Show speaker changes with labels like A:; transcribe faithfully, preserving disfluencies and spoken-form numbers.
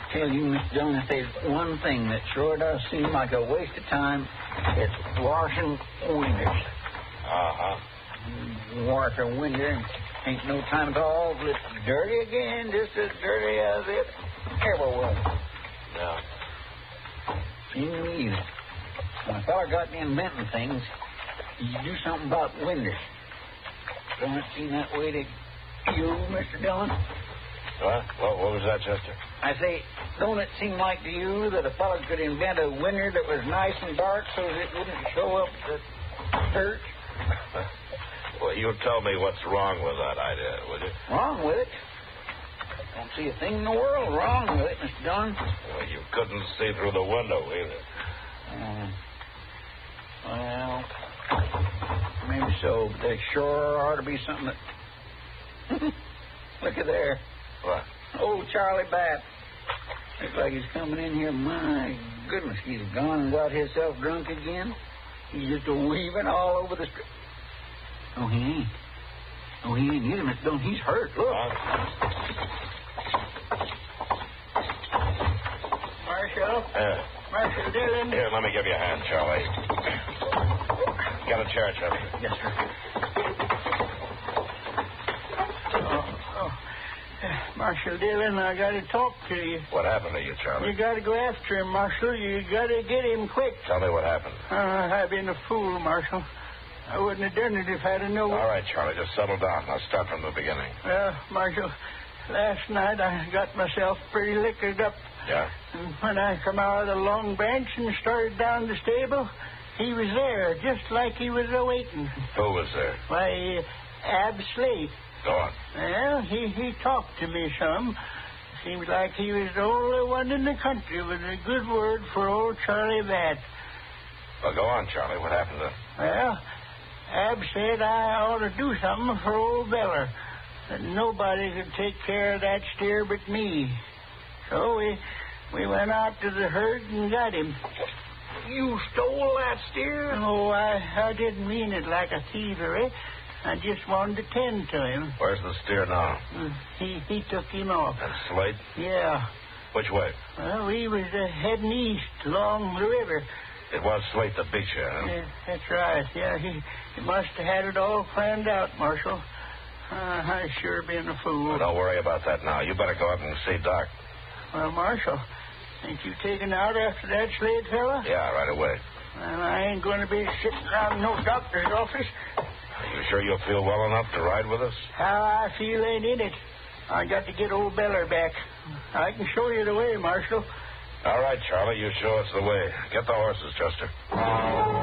A: tell you, Mister Dillon, if there's one thing that sure does seem like a waste of time, it's washing windows.
B: Uh-huh.
A: Wash a window and ain't no time at all till it's dirty again, just as dirty as it ever was.
B: Yeah.
A: Seems to me that when a fella got to inventing things, you do something about windows. Don't it seem that way to you, Mister Dillon?
B: What? What, what was that, Chester?
A: I say, don't it seem like to you that a fella could invent a window that was nice and dark so that it wouldn't show up the dirt?
B: Well, you tell me what's wrong with that idea, would you?
A: Wrong with it? Don't see a thing in the world wrong with it, Mister Dillon.
B: Well, you couldn't see through the window either.
A: Uh, well, maybe so, but there sure ought to be something that... Look at there.
B: What?
A: Old Charlie Bat. Looks like he's coming in here. My goodness, he's gone and got himself drunk again. He's just weaving all over the street. Oh, he ain't. Oh, he ain't either, Mister Dillon. He's hurt. Look.
B: Huh?
A: Marshal.
B: Yeah.
A: Marshal Dillon.
B: Here, let me give you a hand, Charlie. Got a chair, Chester?
A: Yes, sir. Oh, oh. Marshal Dillon, I got to talk to you.
B: What happened to you, Charlie?
A: You got to go after him, Marshal. You got to get him quick.
B: Tell me what happened.
A: Uh, I've been a fool, Marshal. I wouldn't have done it if I'd have known.
B: All right, Charlie, just settle down. I'll start from the beginning.
A: Well, Marshal, last night I got myself pretty liquored up.
B: Yeah?
A: And when I come out of the long bench and started down the stable, he was there, just like he was awaiting.
B: Who was there?
A: Why, Ab Slate.
B: Go on.
A: Well, he, he talked to me some. Seems like he was the only one in the country with a good word for old Charlie Bat.
B: Well, go on, Charlie. What happened to...
A: Well, Ab said I ought to do something for old Beller. That nobody could take care of that steer but me. So we we went out to the herd and got him.
B: You stole that steer?
A: Oh, I, I didn't mean it like a thievery. I just wanted to tend to him.
B: Where's the steer now?
A: Uh, he he took him off.
B: And Slate?
A: Yeah.
B: Which way?
A: Well, we was uh, heading east along the river.
B: It was Slate that beat you, huh?
A: Yeah, that's right. Yeah, he, he must have had it all planned out, Marshal. Uh, I sure been a fool.
B: Well, don't worry about that now. You better go out and see Doc.
A: Well, Marshal, ain't you taken out after that Slade fella?
B: Yeah, right away.
A: Well, I ain't going to be sitting around no doctor's office.
B: Are you sure you'll feel well enough to ride with us?
A: How I feel ain't in it. I got to get old Beller back. I can show you the way, Marshal.
B: All right, Charlie, you show us the way. Get the horses, Chester.